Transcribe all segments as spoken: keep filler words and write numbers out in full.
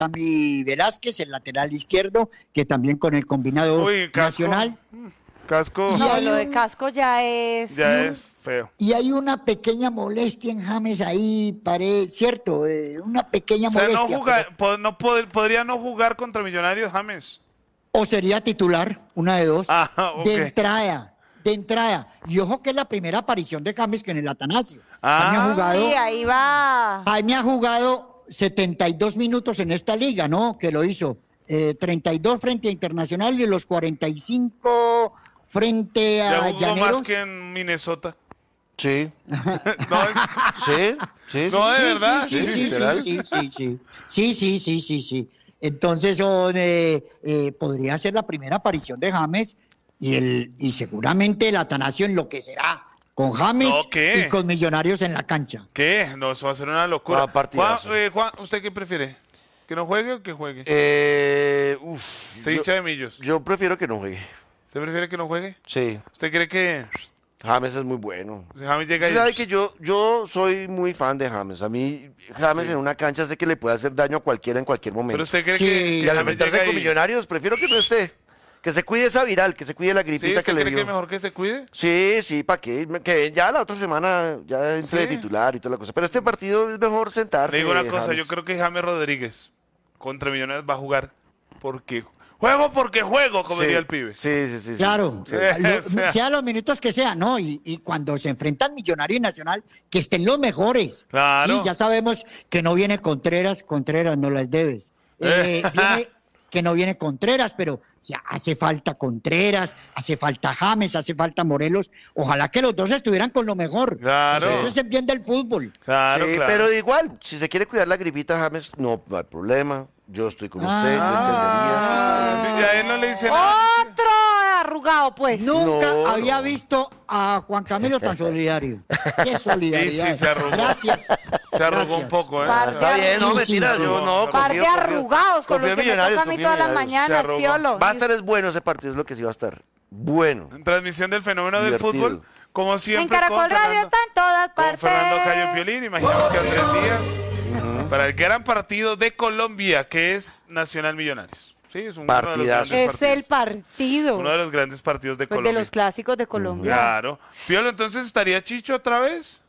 Sammy Velázquez, el lateral izquierdo, que también con el combinado Uy, Casco, nacional. Casco. No, hay lo de un- Casco ya es... Ya es feo. Y hay una pequeña molestia en James ahí, pare, cierto, eh, una pequeña O sea, no molestia. jugar, pero- po- no pod- podría no jugar contra Millonarios, James. o sería titular, una de dos, Ah, ok. de entrada, de entrada. Y ojo que es la primera aparición de James que en el Atanasio. Ah. Jaime ha jugado, Sí, ahí va. Jaime ha jugado setenta y dos minutos en esta liga, ¿no? Que lo hizo. Eh, treinta y dos frente a Internacional y los cuarenta y cinco frente Ya a jugó Llaneros. más que en Minnesota. Sí, No, sí, sí. No, sí. de verdad. Sí, sí, sí, sí, literal. sí, sí, sí, sí, sí, sí, sí, sí. Entonces son, eh, eh, podría ser la primera aparición de James y el y seguramente el Atanasio enloquecerá con James No, ¿qué? y con Millonarios en la cancha. ¿qué? No, eso va a ser una locura. Ah, partidazo. Juan, eh, Juan, ¿usted qué prefiere? ¿Que no juegue o que juegue? Eh, uf, Se yo, hincha de millos. yo prefiero que no juegue. ¿Usted prefiere que no juegue? Sí, ¿Usted cree que James es muy bueno. si James llega y... Usted sabe que yo, yo soy muy fan de James. A mí, James Sí. en una cancha sé que le puede hacer daño a cualquiera en cualquier momento. Pero usted cree Sí. que, que Y James alimentarse llega con y... Millonarios, prefiero que no esté. Que se cuide esa viral, que se cuide la ¿Sí? gripita ¿Usted que le cree que dio. es mejor que se cuide? Sí, sí, ¿para qué? Que ya la otra semana ya entre de Sí. titular y toda la cosa. Pero este partido es mejor sentarse. Le digo una cosa, James. yo creo que James Rodríguez contra Millonarios va a jugar porque... Juego porque juego, como Sí, diría el pibe. Sí, sí, sí. sí. Claro, Sí. lo- O sea. sea los minutos que sea, ¿no? Y, y cuando se enfrentan Millonario y Nacional, que estén los mejores. Claro. Sí, ya sabemos que no viene Contreras, Contreras no las debes. Eh, viene- que no viene Contreras, pero ya hace falta Contreras, hace falta James, hace falta Morelos. Ojalá que los dos estuvieran con lo mejor. Claro. Eso es el bien del fútbol. Claro, Sí, claro. pero igual, si se quiere cuidar la gripita, James, no, no hay problema. Yo estoy con usted, yo Ah, entendería. y a él no le dice nada. Otro arrugado, pues. Nunca No, había no. visto a Juan Camilo tan solidario. Qué Sí, solidaridad. sí, se arrugó. Gracias. Se arrugó Gracias. un poco, ¿eh? Par Está bien, no, Sí, mentira, sí, yo sí. no. Par de confío, confío. arrugados con Confío los en que me Millonarios, toca a mí confío en todas las Millonarios. mañanas, Se arrugó. Piolo. Va a estar es bueno ese partido, es lo que sí va a estar. Bueno. Transmisión del fenómeno del Divertido. fútbol, como siempre. En Caracol con Radio Fernando- está en todas Con partes. Fernando Cayo Piolín, imaginamos que Andrés Díaz, para el gran partido de Colombia, que es Nacional Millonarios. Sí, es un, uno de los Partidazo. grandes Es el partidos. partido Uno de los grandes partidos de pues, de Colombia. los clásicos de Colombia. Claro. Piolo, entonces, ¿estaría Chicho otra vez?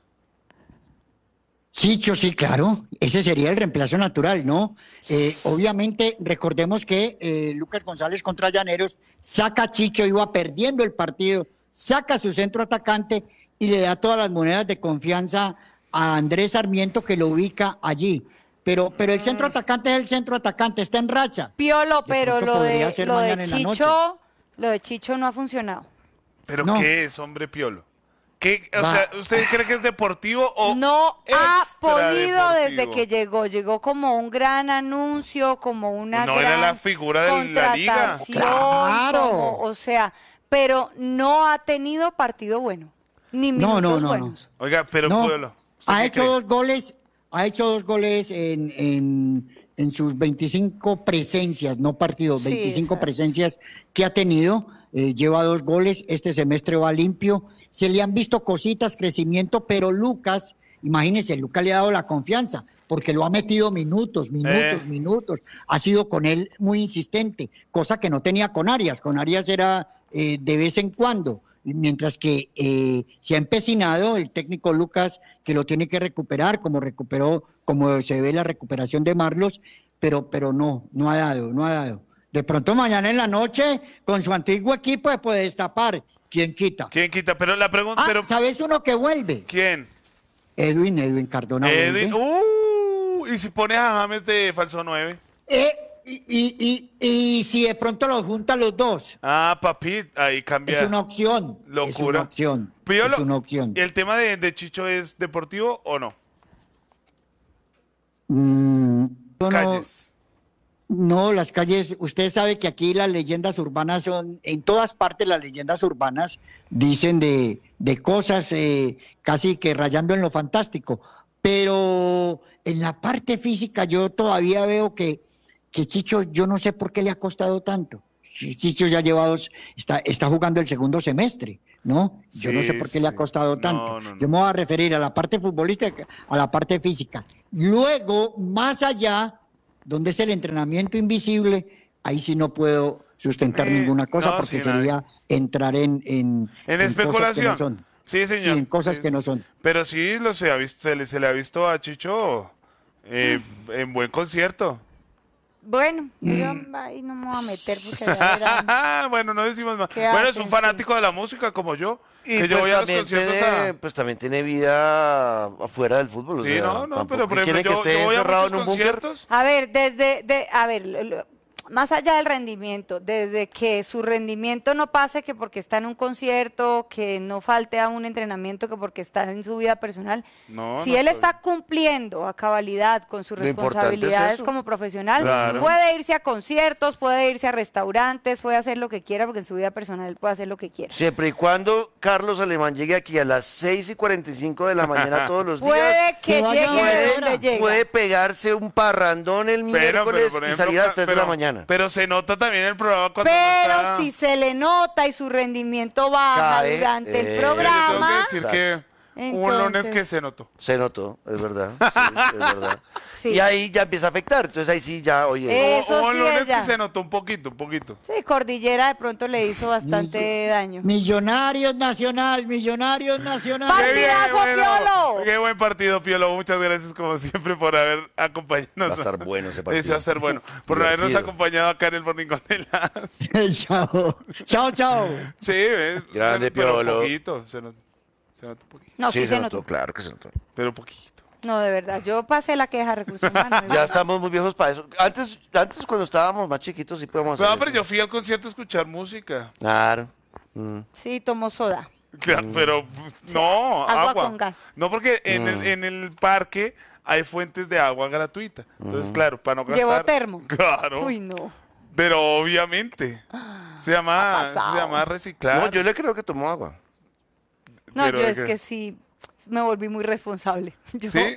Chicho, sí, claro. Ese sería el reemplazo natural, ¿no? Eh, obviamente, recordemos que eh, Lucas González contra Llaneros saca a Chicho, iba perdiendo el partido, saca a su centro atacante y le da todas las monedas de confianza a Andrés Sarmiento, que lo ubica allí. Pero, pero el centro atacante es el centro atacante, está en racha. Piolo, De pero pronto lo podría de, ser lo de mañana en la noche. Chicho, lo de Chicho no ha funcionado. ¿Pero No. qué es, hombre Piolo? ¿Qué, o Va. sea, ¿usted cree que es deportivo o No ha podido extradeportivo? desde que llegó. Llegó como un gran anuncio, como una No gran era la figura de la liga. contratación, Claro. como- o sea, pero no ha tenido partido bueno, ni No, minutos no, no, no. buenos. Oiga, pero No, Piolo, ¿usted ha qué hecho cree? dos goles, ha hecho dos goles en, en, en sus veinticinco presencias, no partidos, Sí, veinticinco exacto. presencias que ha tenido, eh, lleva dos goles, este semestre va limpio, se le han visto cositas, crecimiento, pero Lucas, imagínense, Lucas le ha dado la confianza, porque lo ha metido minutos, minutos, Eh. minutos, ha sido con él muy insistente, cosa que no tenía con Arias, con Arias era eh, de vez en cuando, y mientras que eh, se ha empecinado el técnico Lucas, que lo tiene que recuperar, como recuperó, como se ve la recuperación de Marlos, pero, pero no, no ha dado, no ha dado. De pronto mañana en la noche, con su antiguo equipo, se puede destapar. ¿Quién quita? ¿Quién quita? Pero la pregunta, Ah, pero ¿sabes uno que vuelve? ¿quién? Edwin, Edwin Cardona. Edwin. vuelve. Uh, ¿y si pones a James de falso nueve? Eh, y, y, y, y si de pronto los junta los dos, Ah, papi, ahí cambia. es una opción. Es Locura. una opción. Piolo, es una opción. ¿y el tema de, de Chicho es deportivo o no? Mm, yo no- Calles. No, las calles, usted sabe que aquí las leyendas urbanas son, en todas partes las leyendas urbanas dicen de, de cosas eh, casi que rayando en lo fantástico, pero en la parte física yo todavía veo que, que Chicho, yo no sé por qué le ha costado tanto. Chicho ya lleva dos, está, está jugando el segundo semestre, ¿no? Yo no Sí, sé por qué le ha sí. costado No, tanto. no, no. Yo me voy a referir a la parte futbolística, a la parte física. Luego, más allá, donde es el entrenamiento invisible, ahí sí no puedo sustentar Eh, ninguna cosa no, porque sí, sería entrar en, en, En en especulación. cosas que no son. Sí, señor. Sí, en cosas Sí, que sí. no son. Pero sí lo se, ha visto, se, le, se le ha visto a Chicho eh, en buen concierto. Bueno, yo ahí no me voy a meter porque ya verán. Bueno, no decimos más. ¿Qué Bueno, es hacen, un fanático de la música como yo. Y que yo pues, voy a los también conciertos tiene, a... pues también tiene vida afuera del fútbol. O Sí, sea, no, no, tampoco pero por que ejemplo, quiere que yo, esté yo voy a encerrado muchos en un búnker. conciertos. A ver, desde, de, a ver, lo- lo- más allá del rendimiento, desde que su rendimiento no pase que porque está en un concierto, que no falte a un entrenamiento, que porque está en su vida personal, No, si no él estoy- está cumpliendo a cabalidad con sus Lo importante es responsabilidades eso. como profesional, Claro. puede irse a conciertos, puede irse a restaurantes, puede hacer lo que quiera, porque en su vida personal él puede hacer lo que quiera. Siempre y cuando Carlos Alemán llegue aquí a las seis y cuarenta y cinco de la mañana todos los días, Puede que Que vaya llegue a de ver, donde llega. puede pegarse un parrandón el miércoles por y ejemplo, salir a las ca- tres de pero- la mañana. Pero se nota también el programa cuando no Pero está... si se le nota y su rendimiento baja Cae, durante eh, el Yo le tengo programa, que decir que hubo un lunes Entonces- que se notó. Se notó, es verdad. Sí, es verdad. Sí. Y ahí ya empieza a afectar. Entonces ahí sí ya, oye. Eh, Hubo- Eso hubo un sí lunes es ya. que se notó un poquito, un poquito. sí, Cordillera de pronto le hizo bastante daño. Millonarios Nacional, Millonarios Nacional. Par- Qué bien, ¡Partidazo, Piolo! Qué buen partido, Piolo. Muchas gracias, como siempre, por haber acompañado. Va a estar bueno ese partido. Ese va a estar bueno. Por habernos Divertido. acompañado acá en el Morning con el As. Chao. Chao, chao. Sí, eh, Grande, se- pero Piolo. poquito. Se notó, se notó un poquito. No, sí, Sí, se, se notó. notó, claro que se notó. Pero poquito. No, de verdad. Yo pasé la queja de recursos humanos. Ya estamos muy viejos para eso. Antes, antes cuando estábamos más chiquitos sí podíamos hacer No, pero eso. yo fui al concierto a escuchar música. Claro. Mm. Sí, tomó soda. Claro, pero no, agua agua. con gas. No, porque en, Mm. el, en el parque hay fuentes de agua gratuita. Entonces, claro, para no gastar. Llevó termo. Claro. Uy, no. Pero obviamente. Se llama, Ha pasado. se llama reciclar. No, yo le creo que tomó agua. No, Pero yo de es que- que sí me volví muy responsable. Yo- Sí.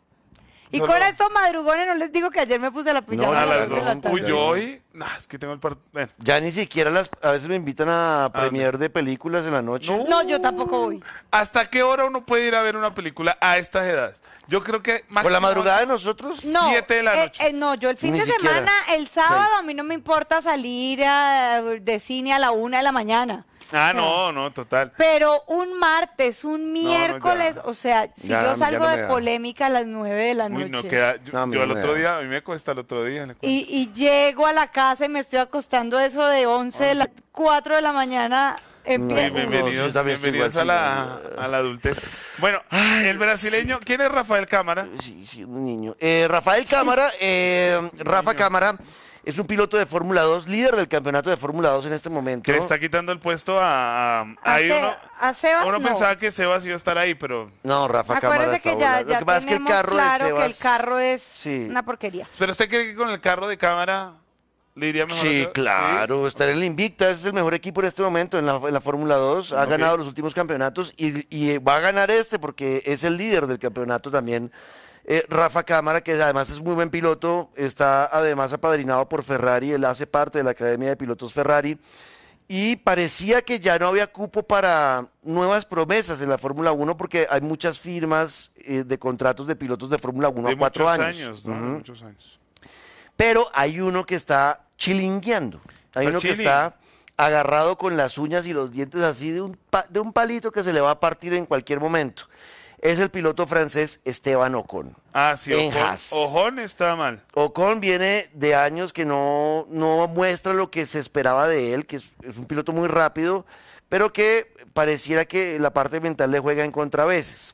Y Solo- con estos madrugones no les digo que ayer me puse la pijama No, a A las las dos de la dos. tarde. Uy, yo hoy. Nah, es que tengo el partido. Bueno. Ya ni siquiera las, a veces me invitan a premier de películas en la noche. No. No, yo tampoco voy. ¿Hasta qué hora uno puede ir a ver una película a estas edades? Yo creo que Con la máximo- madrugada de nosotros. No, Siete de la eh, noche. eh, no, yo el fin Ni de siquiera. semana, el sábado, Seis. a mí no me importa salir a- de cine a la una de la mañana. Ah, O sea, no, no, total. Pero un martes, un miércoles, ya. o sea, si Ya, yo ya salgo no me de da. polémica a las nueve de la noche Uy, no queda. Yo, No, a mí yo no al me otro da. día, a mí me cuesta el otro día. le cuento. y, y llego a la casa y me estoy acostando eso de once de las cuatro de la mañana. Uy, empie- No, bienvenidos, sí, también estoy bienvenidos igual, a, la, sí. a la adultez. Bueno, el brasileño, ¿quién es Rafael Cámara? Sí, sí, un niño. Eh, Rafael Cámara, eh, Rafa Cámara es un piloto de Fórmula dos, líder del campeonato de Fórmula dos en este momento. Que le está quitando el puesto a... a- A ahí Se- uno, a Sebas uno no. pensaba que Sebas iba a estar ahí, pero... No, Rafa Cámara Acuérdese está que ya, volando. Lo ya que pasa es que el tenemos carro de claro que el Sebas- carro es Sí. una porquería. ¿Pero usted cree que con el carro de Cámara le iría mejor? a Sí, Sebas? claro, estar en el Invicta es el mejor equipo en este momento en la, en la Fórmula dos, ha Ok. ganado los últimos campeonatos y, y va a ganar este porque es el líder del campeonato también. Eh, Rafa Cámara, que además es muy buen piloto, está además apadrinado por Ferrari, él hace parte de la Academia de Pilotos Ferrari y parecía que ya no había cupo para nuevas promesas en la Fórmula uno porque hay muchas firmas eh, de contratos de pilotos de Fórmula uno De a cuatro muchos años. años, ¿no? De Ujú. muchos años. Pero hay uno que está chilingueando. Hay Está uno que chilling. está agarrado con las uñas y los dientes así de un, pa- de un palito que se le va a partir en cualquier momento. Es el piloto francés Esteban Ocon. Ah, sí, En Ocon, Haas. Ocon está mal. Ocon viene de años que no, no muestra lo que se esperaba de él, que es, es un piloto muy rápido, pero que pareciera que la parte mental le juega en contra a veces.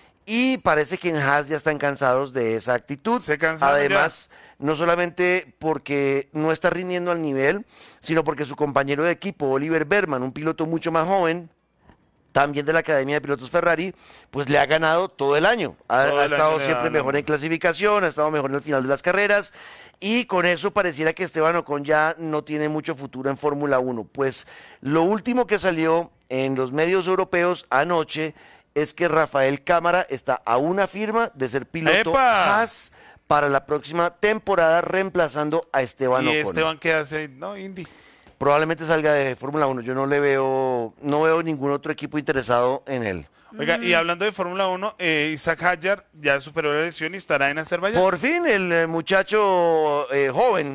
Y parece que en Haas ya están cansados de esa actitud. Se cansaron Además, no solamente porque no está rindiendo al nivel, sino porque su compañero de equipo, Oliver Berman, un piloto mucho más joven, también de la Academia de Pilotos Ferrari, pues le ha ganado todo el año. Ha, Todo ha el estado año le siempre gana. mejor en clasificación, ha estado mejor en el final de las carreras. Y con eso pareciera que Esteban Ocon ya no tiene mucho futuro en Fórmula uno. Pues lo último que salió en los medios europeos anoche es que Rafael Cámara está a una firma de ser piloto ¡Epa! Haas para la próxima temporada reemplazando a Esteban ¿Y Ocon. Esteban qué hace? No, Indy. Probablemente salga de Fórmula uno. Yo no le veo, no veo ningún otro equipo interesado en él. Oiga, Mm. y hablando de Fórmula uno, eh, Isaac Hadjar ya superó la lesión y estará en Azerbaiyán. Por fin el eh, muchacho eh, joven